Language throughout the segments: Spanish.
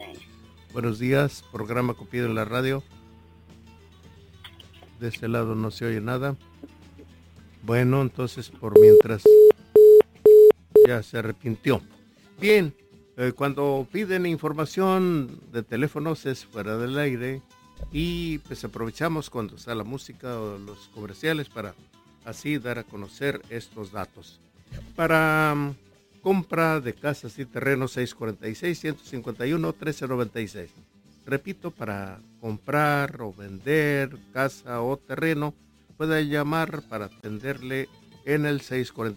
Buenos días, programa Cupido en la radio. De este lado no se oye nada. Bueno, entonces por mientras ya se arrepintió. Bien, cuando piden información de teléfonos es fuera del aire y pues aprovechamos cuando está la música o los comerciales para así dar a conocer estos datos. Para compra de casas y terrenos 646-151-1396. Repito, para comprar o vender casa o terreno, puede llamar para atenderle en el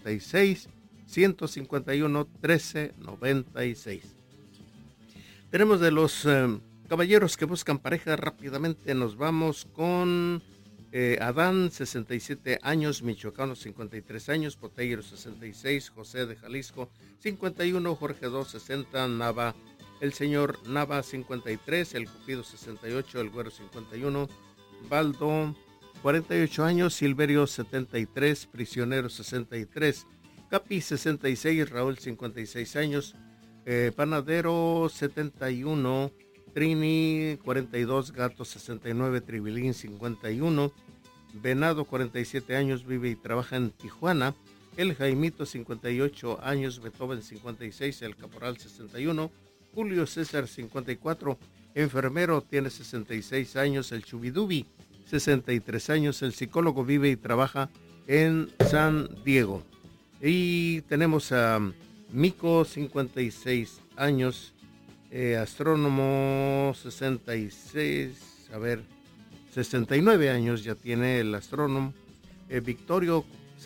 646-151-1396. Tenemos de los caballeros que buscan pareja. Rápidamente nos vamos con Adán, 67 años, michoacano, 53 años, Poteiro, 66, José de Jalisco, 51, Jorge 2, 60, Nava, el señor Nava, 53, el Cupido, 68, el Güero, 51, Baldo, 48 años, Silverio, 73, Prisionero, 63, Capi, 66, Raúl, 56 años, Panadero, 71, Trini, 42, Gato, 69, Tribilín, 51, Venado, 47 años, vive y trabaja en Tijuana, el Jaimito, 58 años, Beethoven, 56, el Caporal, 61, Julio César, 54, enfermero, tiene 66 años, el Chubidubi, 63 años, el psicólogo, vive y trabaja en San Diego. Y tenemos a Mico, 56 años, astrónomo, 69 años ya tiene el astrónomo, Victorio,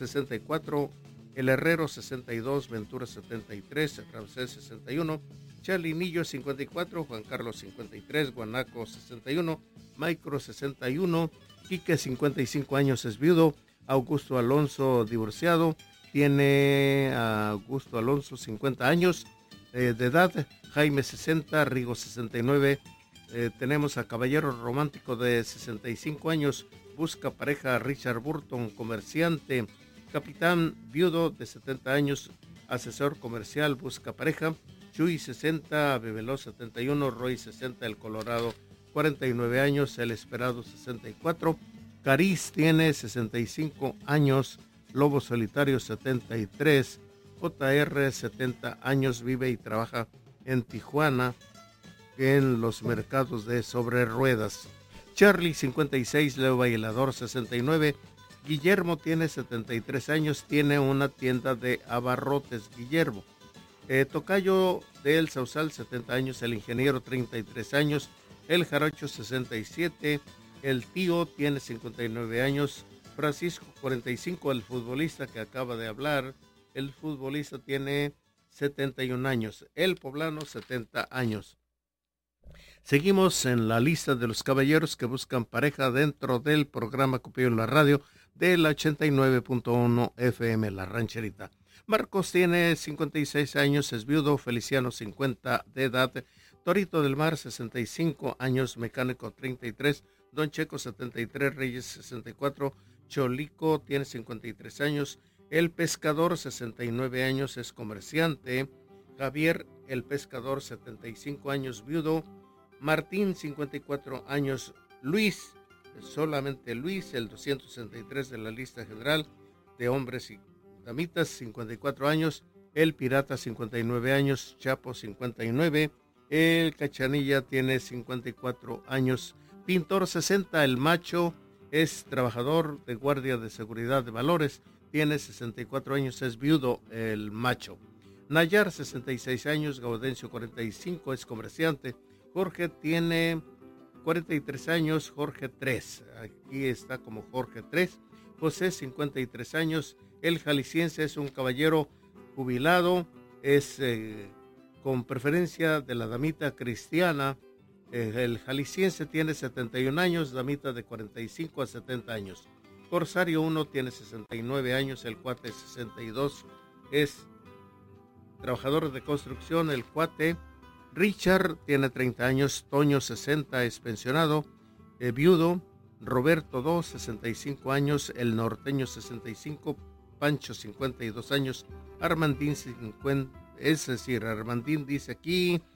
64, el Herrero, 62, Ventura, 73, Ramsés, 61, Chalinillo, 54, Juan Carlos, 53, Guanaco, 61, Micro, 61, Quique, 55 años, es viudo, Augusto Alonso, divorciado, tiene a Augusto Alonso, 50 años de edad, Jaime, 60, Rigo, 69, tenemos a Caballero Romántico de 65 años, busca pareja, Richard Burton, comerciante, Capitán, viudo de 70 años, asesor comercial, busca pareja, Chuy, 60, Bebeló, 71, Roy, 60, el Colorado, 49 años, el Esperado, 64, Cariz tiene 65 años, Lobo Solitario, 73, JR, 70 años, vive y trabaja en Tijuana, en los mercados de sobre ruedas. Charlie, 56, Leo Bailador, 69, Guillermo tiene 73 años, tiene una tienda de abarrotes, Guillermo. Tocayo del Sausal, 70 años, el ingeniero, 33 años, el Jarocho, 67, el tío tiene 59 años, Francisco, 45, el futbolista que acaba de hablar, el futbolista tiene 71 años, el poblano, 70 años. Seguimos en la lista de los caballeros que buscan pareja dentro del programa Cupido en la radio de la 89.1 FM, La Rancherita. Marcos tiene 56 años, es viudo, Feliciano, 50 de edad, Torito del Mar, 65 años, Mecánico, 33, Don Checo, 73, Reyes, 64, Cholico tiene 53 años, El Pescador, 69 años, es comerciante, Javier, el Pescador, 75 años, viudo, Martín, 54 años, Luis, solamente Luis, el 263 de la lista general de hombres y damitas, 54 años, el Pirata, 59 años, Chapo, 59, el Cachanilla tiene 54 años, Pintor, 60, el Macho, es trabajador de guardia de seguridad de valores, tiene 64 años, es viudo, el Macho. Nayar, 66 años, Gaudencio, 45, es comerciante, Jorge tiene 43 años, Jorge 3, aquí está como Jorge 3, José, 53 años, el jalisciense es un caballero jubilado, es con preferencia de la damita cristiana, el jalisciense tiene 71 años, damita de 45 a 70 años, Corsario 1 tiene 69 años, el cuate 62, es trabajador de construcción, el cuate. Richard tiene 30 años, Toño 60, es pensionado, viudo, Roberto 2, 65 años, el norteño 65, Pancho 52 años, Armandín 50, es decir, Armandín dice aquí